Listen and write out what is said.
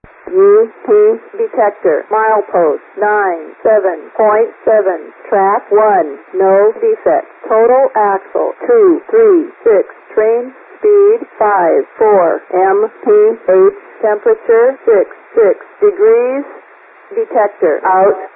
UP detector, milepost 97.7, track 1, no defect. Total axle 236, train speed 54, MPH temperature 66 degrees. Detector out.